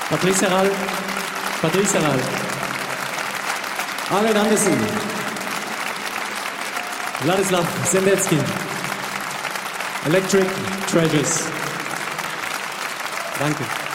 Patrice Herral, Arlen Andersen, Wladislav Sendetsky, Electric Treasures. Danke.